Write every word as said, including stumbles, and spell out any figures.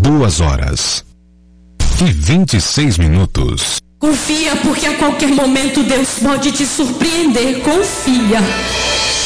Duas horas e vinte e seis minutos. Confia, porque a qualquer momento Deus pode te surpreender. Confia.